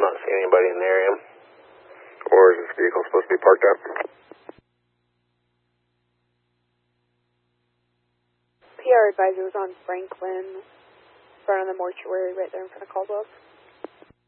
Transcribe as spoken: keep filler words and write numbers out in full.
not seeing anybody in the area. Where is this vehicle supposed to be parked at? P R advisor was on Franklin, in front of the mortuary right there in front of Caldwell's.